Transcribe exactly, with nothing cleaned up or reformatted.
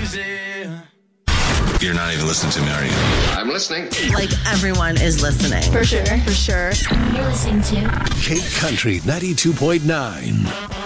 You're not even listening to me, are you? I'm listening. Like, everyone is listening. For sure. For sure. You're listening to Cape Country ninety-two point nine.